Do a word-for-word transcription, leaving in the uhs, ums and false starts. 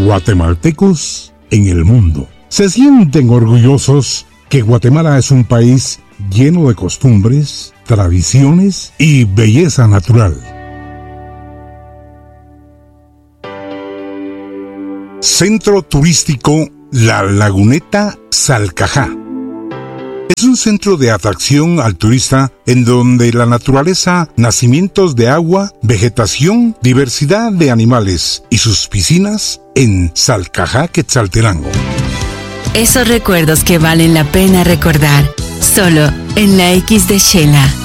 guatemaltecos en el mundo. Se sienten orgullosos que Guatemala es un país lleno de costumbres, tradiciones y belleza natural. Centro Turístico La Laguneta Salcajá. Es un centro de atracción al turista en donde la naturaleza, nacimientos de agua, vegetación, diversidad de animales y sus piscinas en Salcajá, Quetzaltenango. Esos recuerdos que valen la pena recordar, solo en la X de Xela.